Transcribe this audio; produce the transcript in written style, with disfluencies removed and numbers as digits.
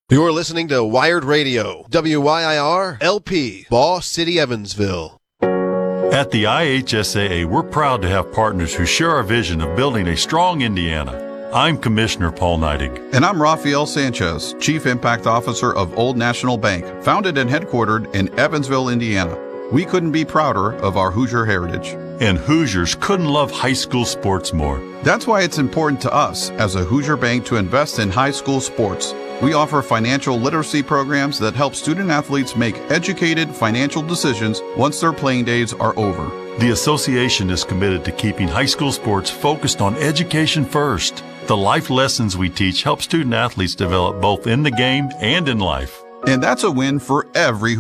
You're listening to Wired Radio, WYIR LP, Ball City, Evansville. At the IHSAA, we're proud to have partners who share our vision of building a strong Indiana. I'm Commissioner Paul Neidig. And I'm Rafael Sanchez, Chief Impact Officer of Old National Bank, founded and headquartered in Evansville, Indiana. We couldn't be prouder of our Hoosier heritage. And Hoosiers couldn't love high school sports more. That's why it's important to us as a Hoosier bank to invest in high school sports. We offer financial literacy programs that help student athletes make educated financial decisions once their playing days are over. The association is committed to keeping high school sports focused on education first. The life lessons we teach help student athletes develop both in the game and in life. And that's a win for every